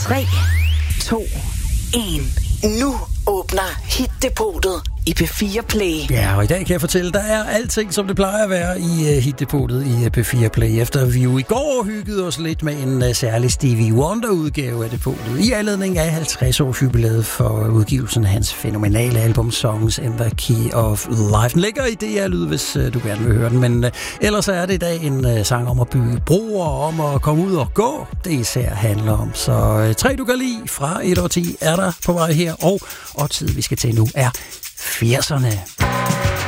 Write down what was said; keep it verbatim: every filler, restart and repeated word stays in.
tre, to, et. Nu åbner Hit-depotet i P fire Play. Ja, og i dag kan jeg fortælle, der er alting, som det plejer at være i uh, Hit-depotet i uh, P fire Play. Efter vi jo i går hyggede os lidt med en uh, særlig Stevie Wonder-udgave af depotet. I anledning af halvtreds års jubilæet for udgivelsen af hans fænomenale album Songs in the Key of Life. Den ligger i D R-lyd, hvis uh, du gerne vil høre den. Men uh, ellers er det i dag en uh, sang om at bygge broer, om at komme ud og gå. Det især handler om. Så uh, tre du kan lide fra et år ti er der på vej her. Og, og tid vi skal til nu er firserne.